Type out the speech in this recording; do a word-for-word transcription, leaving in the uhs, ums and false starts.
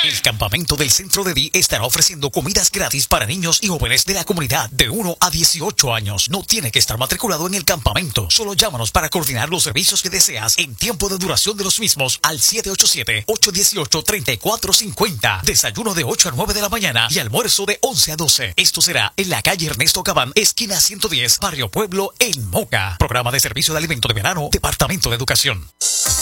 El campamento del Centro de Día estará ofreciendo comidas gratis para niños y jóvenes de la comunidad de uno a dieciocho años. No tiene que estar matriculado en el campamento. Solo llámanos para coordinar los servicios que deseas en tiempo de duración de los mismos al siete ocho siete, ocho uno ocho, tres cuatro cinco cero. Desayuno de ocho a nueve de la mañana y almuerzo de once a doce. Esto será en la calle Ernesto Cabán, esquina ciento diez, Barrio Pueblo, en Moca. Programa de servicio de alimento de verano, Departamento de Educación.